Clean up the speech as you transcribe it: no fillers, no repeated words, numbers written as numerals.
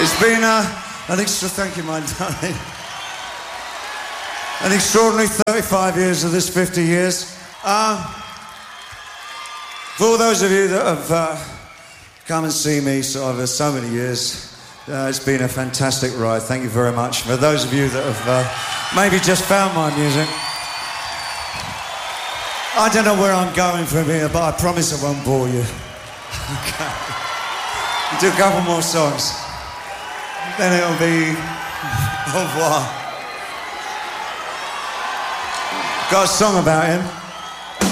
It's been thank you, my darling. An extraordinary 35 years of this 50 years. For all those of you that have come and see me over so many years, it's been a fantastic ride. Thank you very much. For those of you that have maybe just found my music, I don't know where I'm going from here, but I promise I won't bore you. Okay. We'll do a couple more songs. Then it'll be au revoir. Got a song about him.